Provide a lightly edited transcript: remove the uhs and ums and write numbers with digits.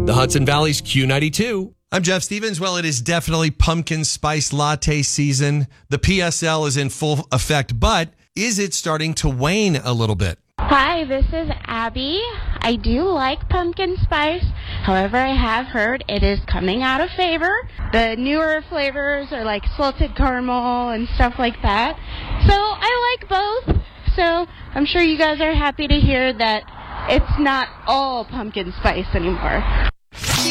The Hudson Valley's Q92. I'm Jeff Stevens. Well, it is definitely pumpkin spice latte season. The PSL is in full effect, but is it starting to wane a little bit? Hi, this is Abby. I do like pumpkin spice. However, I have heard it is coming out of favor. The newer flavors are like salted caramel and stuff like that. So I like both. So I'm sure you guys are happy to hear that it's not all pumpkin spice anymore.